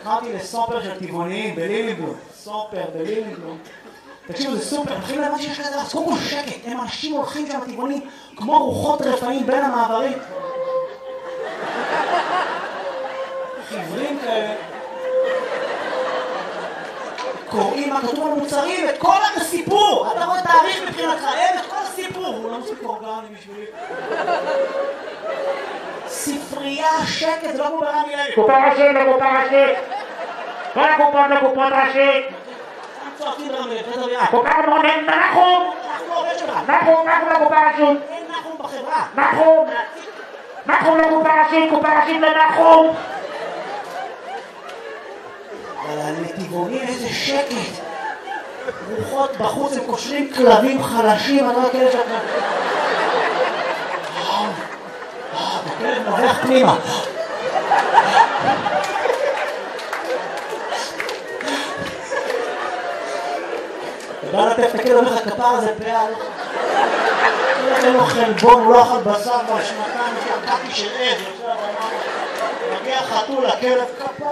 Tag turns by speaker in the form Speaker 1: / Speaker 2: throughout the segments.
Speaker 1: התחלתי לסופר של טבעוניים בלילינבלום. סופר בלילינבלום. תקשיבו, זה סופר, מתחילים להבין שיש כזה, אז קודם כל שקט, הם אנשים הולכים שם טבעונים כמו רוחות רפאים בין המעברים. עיוורים כאלה. קוראים מה כתוב על מוצרים, את כל הסיפור. אתה רואה תאריך מבחינתך, אין את כל הסיפור. הוא לא מספיק אורגני בשבילי. ספרייה, שקט, זה לא כמו ברמי לוי.
Speaker 2: קופה ראשית לקופה ראשית. כל הקופות לקופות ראשית.
Speaker 1: צועקים ברמי לוי,
Speaker 2: קופה מונן נחום.
Speaker 1: אנחנו עובד שלך.
Speaker 2: נחום לקופה ראשית.
Speaker 1: אין נחום בחברה.
Speaker 2: נחום לקופה ראשית, קופה ראשית לנחום.
Speaker 1: אבל הנתיבונים איזה שקט. רוחות בחוץ, הם קושרים כלבים חלשים, אני לא כאלה שאתה... הכלב נובח פנימה. אתה בא לטף את הכלב, אומר לך כפר הזה פעל. אין לו חלבון, הוא לא אכל בשר בשנתיים שהקקי של עז. מגיע חתול, הכלב כפר.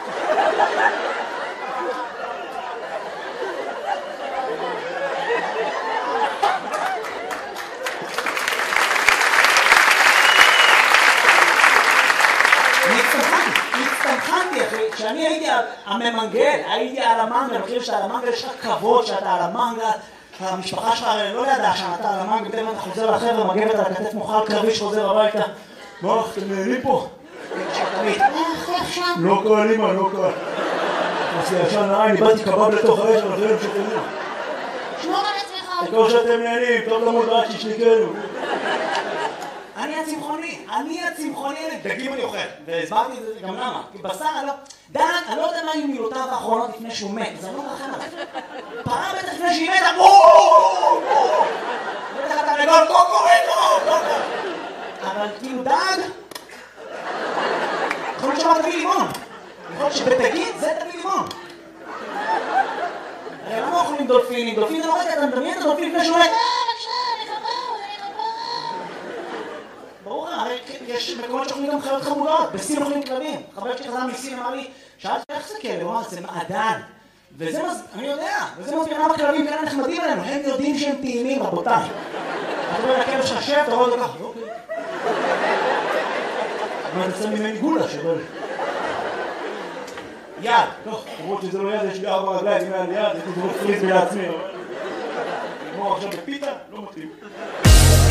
Speaker 1: הצטמחנתי אחי, כשאני הייתי הממנגל, הייתי על המנגל, אני חושב שעל המנגל יש לך כבוד שאתה על המנגל, המשפחה שלך לא ידעה שאתה על המנגל, פתאום אתה חוזר לחבר'ה, מגבת על הכתף מוכל קרבי שחוזר הביתה. מה, אתם נהנים פה? לא קל אימא, לא קל. עשי ישן נעי, איבדתי קבב לתוך האש, אבל אחרים שתהנים.
Speaker 3: שמור על עצמך.
Speaker 1: תקור שאתם נהנים, טוב למות רק ששניקנו. אני הצמחוני, דגים אני אוכל, והסברתי את זה גם למה, כי בשר אני לא יודע מה היו מילותיו האחרונות לפני שהוא מת, אז אני לא מרחם עליו. פרה בטח לפני שהיא מתה, בטח אתה לגול קוקורינו, אבל כאילו דג, יכול להיות שמה תביא לימון, יכול להיות שבתגיד זה תביא לימון. הרי למה אוכלים דולפינים? דולפינים זה לא רגע, אתה מדמיין את הדולפין לפני שהוא מת. ברור, הרי יש מקומות שאוכלים גם חיות חמודות, בסין אוכלים כלבים. חבר שלי חזר מסין אמר לי, שאלתי איך זה כלב? הוא אמר, זה מעדן. וזה אני יודע, וזה מסביר למה כלבים כאלה נחמדים עלינו, הם יודעים שהם טעימים, רבותיי. אתה רואה לכלב שלך שב, אתה רואה את זה ככה, אוקיי. מה, אתה שם ממני גולה שבל. יד, טוב, למרות שזה לא יד, יש לי 4 רגליים, אם היה לי יד, הייתי זורק פריז לעצמי. כמו עכשיו בפיתה, לא מתאים.